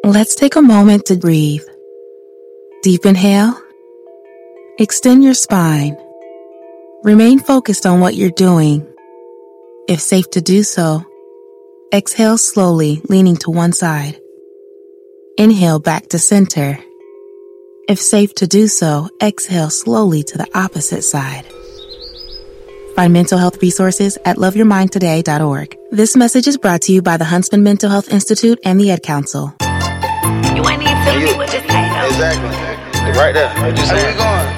Let's take a moment to breathe. Deep inhale. Extend your spine. Remain focused on what you're doing. If safe to do so, exhale slowly, leaning to one side. Inhale back to center. If safe to do so, exhale slowly to the opposite side. Find mental health resources at loveyourmindtoday.org. This message is brought to you by the Huntsman Mental Health Institute and the Ed Council. You ain't even telling me what to say, though. Exactly. Right there. Just where we going?